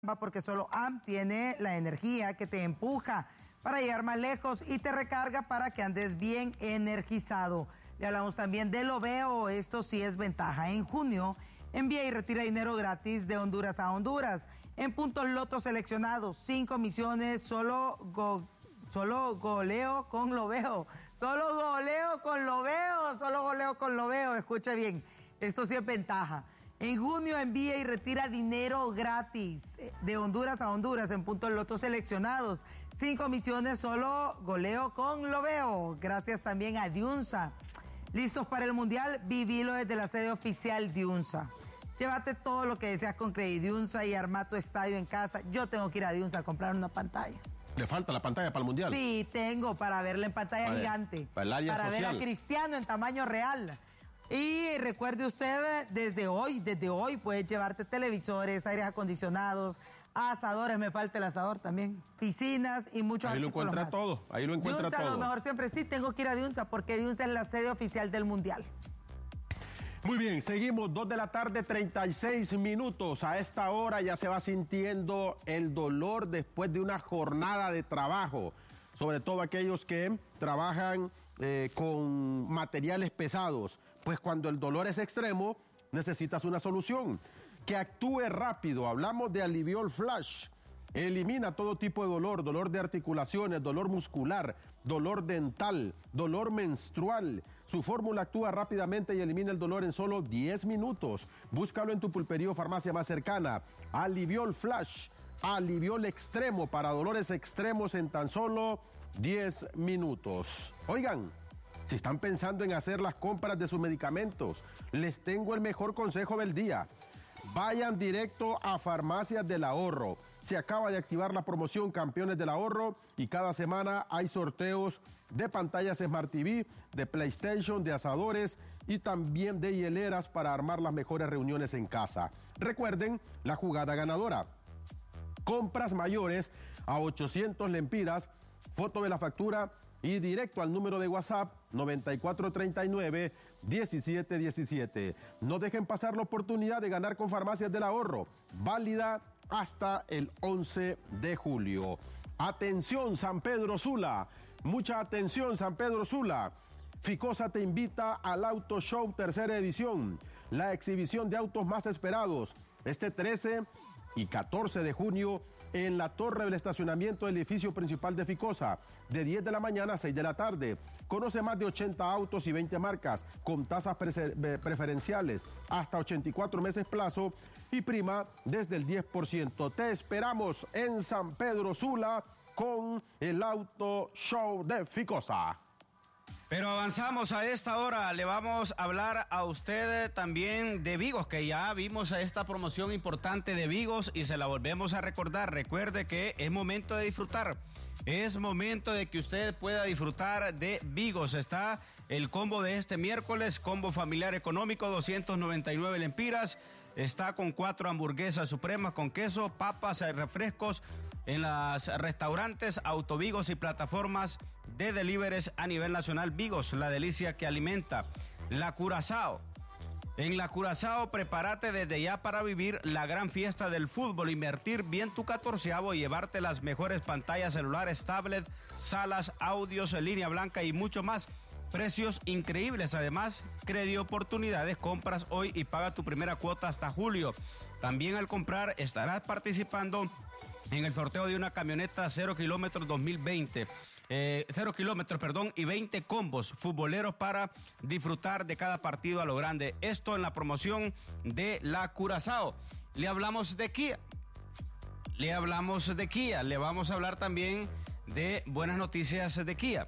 porque solo AM tiene la energía que te empuja para llegar más lejos y te recarga para que andes bien energizado. Le hablamos también de Loveo, esto sí es ventaja. En junio, envía y retira dinero gratis de Honduras a Honduras. En puntos lotos seleccionados, 5 misiones, solo goleo con Loveo. Solo goleo con Loveo. Escucha bien, esto sí es ventaja. En junio envía y retira dinero gratis de Honduras a Honduras en puntos lotos seleccionados. 5 misiones, solo goleo con Loveo. Gracias también a Diunsa. ¿Listos para el Mundial? Vivilo desde la sede oficial Diunsa. Llévate todo lo que deseas con Crediunsa y arma tu estadio en casa. Yo tengo que ir a Diunsa a comprar una pantalla. ¿Le falta la pantalla para el Mundial? Sí, tengo para verla en pantalla gigante. Para ver a Cristiano en tamaño real. Y recuerde usted, desde hoy puedes llevarte televisores, aires acondicionados, asadores, me falta el asador también, piscinas y muchos artículos más. Ahí lo encuentra Diunsa, todo. a lo mejor siempre sí, tengo que ir a Diunsa porque Diunsa es la sede oficial del Mundial. Muy bien, seguimos, 2 de la tarde, 36 minutos. A esta hora ya se va sintiendo el dolor después de una jornada de trabajo, sobre todo aquellos que trabajan con materiales pesados. Pues cuando el dolor es extremo, necesitas una solución que actúe rápido. Hablamos de Aliviol Flash. Elimina todo tipo de dolor de articulaciones, dolor muscular, dolor dental, dolor menstrual. Su fórmula actúa rápidamente y elimina el dolor en solo 10 minutos. Búscalo en tu pulpería o farmacia más cercana. Aliviol Flash, Aliviol Extremo para dolores extremos en tan solo 10 minutos. Oigan, si están pensando en hacer las compras de sus medicamentos, les tengo el mejor consejo del día. Vayan directo a Farmacias del Ahorro. Se acaba de activar la promoción Campeones del Ahorro y cada semana hay sorteos de pantallas Smart TV, de PlayStation, de asadores y también de hieleras para armar las mejores reuniones en casa. Recuerden la jugada ganadora. Compras mayores a 800 lempiras, foto de la factura y directo al número de WhatsApp 9439-1717. No dejen pasar la oportunidad de ganar con Farmacias del Ahorro, válida hasta el 11 de julio. Atención San Pedro Sula, mucha atención San Pedro Sula. Ficosa te invita al Auto Show tercera edición, la exhibición de autos más esperados, este 13 y 14 de junio en la torre del estacionamiento del edificio principal de Ficosa, de 10 de la mañana a 6 de la tarde. Conoce más de 80 autos y 20 marcas, con tasas preferenciales, hasta 84 meses plazo y prima desde el 10%. Te esperamos en San Pedro Sula con el Auto Show de Ficosa. Pero avanzamos a esta hora, le vamos a hablar a usted también de Vigos, que ya vimos esta promoción importante de Vigos y se la volvemos a recordar. Recuerde que es momento de disfrutar, es momento de que usted pueda disfrutar de Vigos. Está el combo de este miércoles, combo familiar económico, 299 lempiras. Está con 4 hamburguesas supremas con queso, papas y refrescos en los restaurantes, Autovigos y plataformas de deliveries a nivel nacional. Vigos, la delicia que alimenta. La Curazao. En la Curazao, prepárate desde ya para vivir la gran fiesta del fútbol, invertir bien tu 14avo y llevarte las mejores pantallas celulares, tablet, salas, audios, línea blanca y mucho más. Precios increíbles, además, crédito oportunidades, compras hoy y paga tu primera cuota hasta julio. También al comprar estarás participando en el sorteo de una camioneta 0 kilómetros 2020. 0 kilómetros, y 20 combos futboleros para disfrutar de cada partido a lo grande. Esto en la promoción de la Curazao. Le hablamos de Kia. Le vamos a hablar también de buenas noticias de Kia.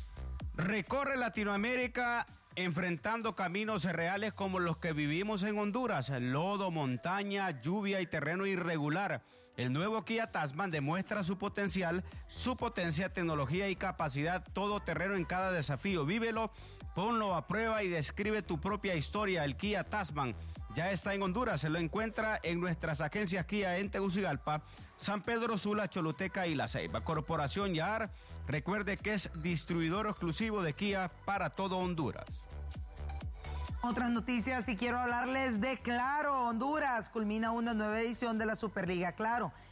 Recorre Latinoamérica enfrentando caminos reales como los que vivimos en Honduras: lodo, montaña, lluvia y terreno irregular. El nuevo Kia Tasman demuestra su potencia, tecnología y capacidad todoterreno en cada desafío. Vívelo, ponlo a prueba y describe tu propia historia. El Kia Tasman ya está en Honduras. Se lo encuentra en nuestras agencias Kia en Tegucigalpa, San Pedro Sula, Choluteca y La Ceiba. Corporación Yahar, recuerde que es distribuidor exclusivo de Kia para todo Honduras. Otras noticias, y quiero hablarles de Claro. Honduras culmina una nueva edición de la Superliga Claro.